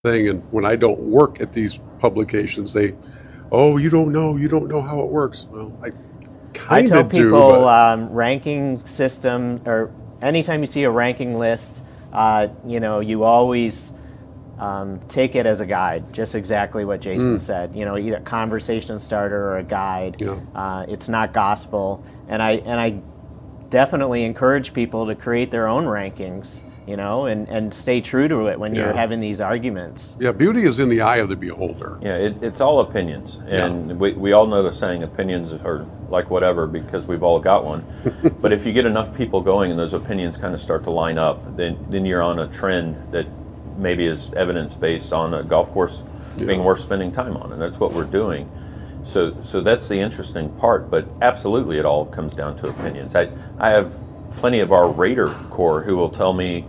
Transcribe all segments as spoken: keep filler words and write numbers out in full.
thing. And when I don't work at these publications, they, oh, you don't know, you don't know how it works. Well, I I kind tell of do. people But um, ranking system, or anytime you see a ranking list, uh, you know, you always um, take it as a guide, just exactly what Jason Mm. said. You know, either a conversation starter or a guide. Yeah. Uh, it's not gospel, and I and I definitely encourage people to create their own rankings. You know, and, and stay true to it when Yeah. you're having these arguments. yeah, beauty is in the eye of the beholder. Yeah, it, it's all opinions, and Yeah. we, we all know the saying, opinions are like whatever, because we've all got one. But if you get enough people going and those opinions kind of start to line up, then then you're on a trend that maybe is evidence-based on a golf course Yeah. being worth spending time on, and that's what we're doing. So so that's the interesting part, but absolutely it all comes down to opinions. I, I have plenty of our Raider core who will tell me,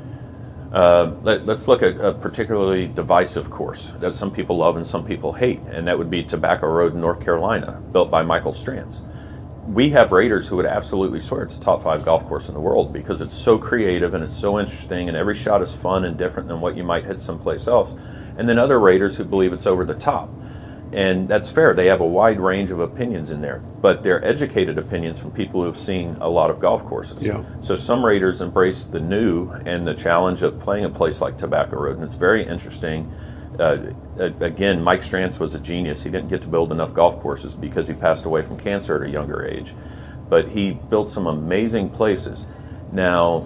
Uh, let, let's look at a particularly divisive course that some people love and some people hate, and that would be Tobacco Road in North Carolina, built by Michael Stranz. We have Raiders who would absolutely swear it's a top five golf course in the world because it's so creative and it's so interesting, and every shot is fun and different than what you might hit someplace else. And then other Raiders who believe it's over the top. And that's fair. They have a wide range of opinions in there, but they're educated opinions from people who have seen a lot of golf courses. Yeah. So some Raiders embrace the new and the challenge of playing a place like Tobacco Road, and it's very interesting. Uh, again, Mike Stranz was a genius. He didn't get to build enough golf courses because he passed away from cancer at a younger age, but he built some amazing places. Now,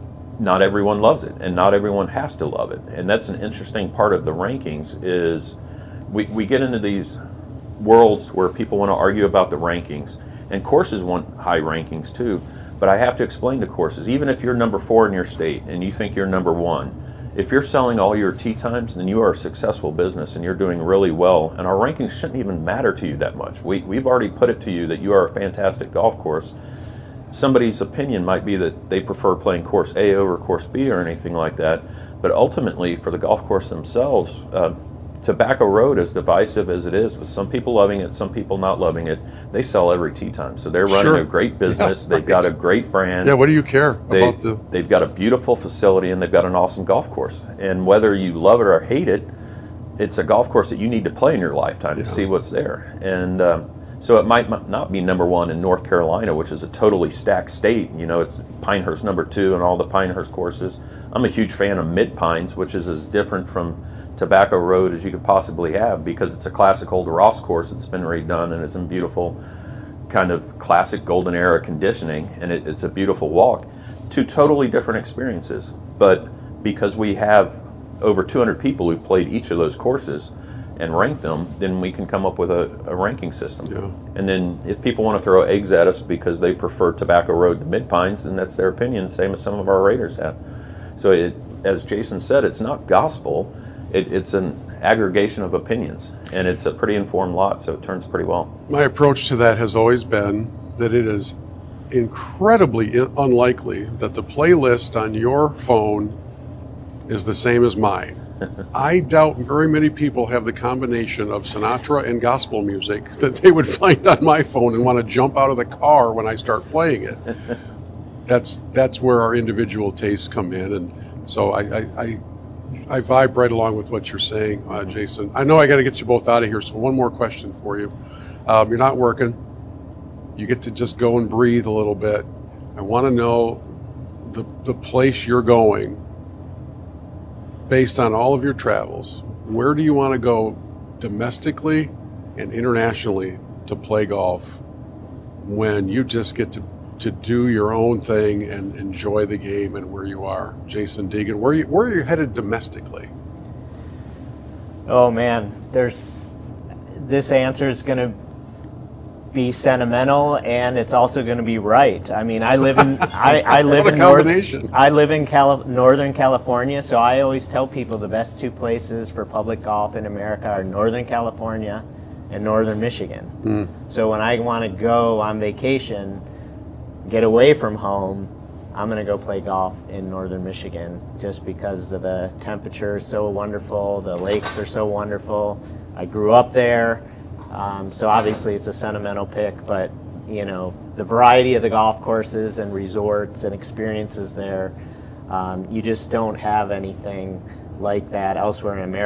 not everyone loves it, and not everyone has to love it, and that's an interesting part of the rankings is We, we get into these worlds where people want to argue about the rankings, and courses want high rankings too, but I have to explain to courses, even if you're number four in your state and you think you're number one, if you're selling all your tee times, then you are a successful business and you're doing really well, and our rankings shouldn't even matter to you that much. We, we've already put it to you that you are a fantastic golf course. Somebody's opinion might be that they prefer playing course A over course B or anything like that, but ultimately for the golf course themselves, uh, Tobacco Road, as divisive as it is, with some people loving it, some people not loving it, they sell every tee time. So they're running Sure. a great business. Yeah, they've right. got a great brand. Yeah, what do you care They, about the... They've got a beautiful facility, and they've got an awesome golf course. And whether you love it or hate it, it's a golf course that you need to play in your lifetime Yeah. to see what's there. And um, so it might m- not be number one in North Carolina, which is a totally stacked state. You know, it's Pinehurst number two and all the Pinehurst courses. I'm a huge fan of Mid Pines, which is as different from Tobacco Road as you could possibly have, because it's a classic old Ross course that's been redone and is in beautiful kind of classic golden era conditioning, and it, it's a beautiful walk. Two totally different experiences, but because we have over two hundred people who've played each of those courses and ranked them, then we can come up with a, a ranking system. Yeah. And then if people want to throw eggs at us because they prefer Tobacco Road to Mid Pines, then that's their opinion, same as some of our Raiders have. So it, as Jason said, it's not gospel. It, it's an aggregation of opinions, and it's a pretty informed lot, so it turns pretty well. My approach to that has always been that it is incredibly i- unlikely that the playlist on your phone is the same as mine. I doubt very many people have the combination of Sinatra and gospel music that they would find on my phone and want to jump out of the car when I start playing it. That's that's where our individual tastes come in, and so I I, I, I vibe right along with what you're saying, uh, Jason. I know I got to get you both out of here, so one more question for you. Um, you're not working. You get to just go and breathe a little bit. I want to know the the place you're going based on all of your travels. Where do you want to go domestically and internationally to play golf when you just get to to do your own thing and enjoy the game and where you are? Jason Deegan, where are you, where are you headed domestically? Oh man, there's this answer is going to be sentimental, and it's also going to be right. I mean, I live in I, I live What a in North, combination. I live in Cali- Northern California, so I always tell people the best two places for public golf in America are Northern California and Northern Michigan. Mm. So when I want to go on vacation, get away from home, I'm going to go play golf in Northern Michigan just because of the temperature is so wonderful, the lakes are so wonderful. I grew up there, um, so obviously it's a sentimental pick, but you know, the variety of the golf courses and resorts and experiences there, um, you just don't have anything like that elsewhere in America.